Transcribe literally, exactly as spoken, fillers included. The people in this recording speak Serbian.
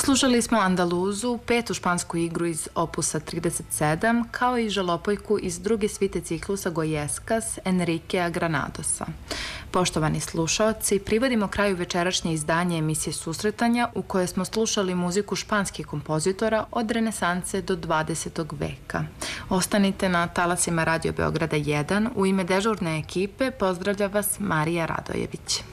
Slušali smo Andaluzu, petu špansku igru iz opusa trideset sedam, kao i žalopojku iz druge svite ciklusa Gojeskas Enriquea Granadosa. Poštovani slušaoci, privodimo kraju večerašnje izdanje emisije Susretanja u kojoj smo slušali muziku španskih kompozitora od renesanse do dvadesetog veka. Ostanite na talasima Radio Beograda jedan. U ime dežurne ekipe pozdravlja vas Marija Radojević.